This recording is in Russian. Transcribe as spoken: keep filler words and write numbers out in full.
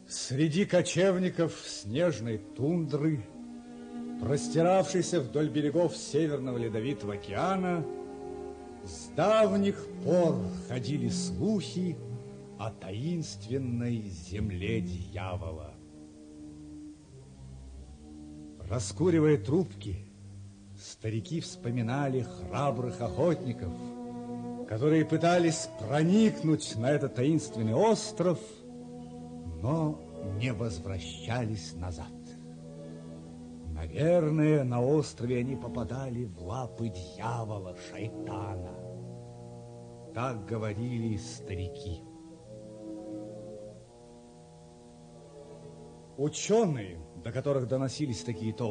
Среди кочевников снежной тундры, простиравшейся вдоль берегов Северного Ледовитого океана, с давних пор ходили слухи о таинственной земле дьявола. Раскуривая трубки, старики вспоминали храбрых охотников, которые пытались проникнуть на этот таинственный остров, но не возвращались назад. Наверное, на острове они попадали в лапы дьявола, шайтана. Так говорили старики. Ученые, до которых доносились такие толки,